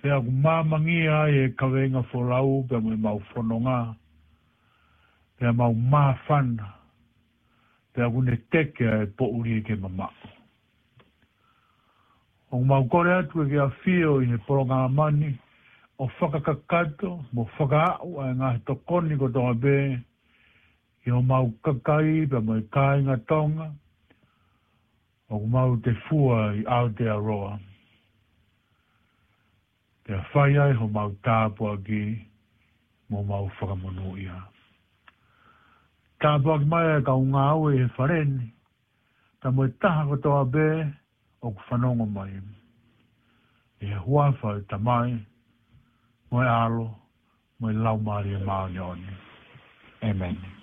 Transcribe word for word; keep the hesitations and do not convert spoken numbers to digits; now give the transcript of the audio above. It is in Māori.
Pea ku mamangia e kawenga folau pea mo mau fononga. Pea mau mafana. Pea ku ne teke e po uri ke mamako. O mau kore atu e kia fio i he poronga mani. O whakakakato, mo whakaau a ngā tokoni ko tonga be. I o mau kakai pea mo i kāinga tonga. O mau te fua i Aotearoa. Te whai ai ho mau tāpua ki mo mau whakamonu ia. Tāpua ki mai e ka unga au e he whareni. Ta mo e taha kotoa be o ku whanongo mai. E he huawha e tamai, mo e alo, mo e laumari e maoni oni. Amen.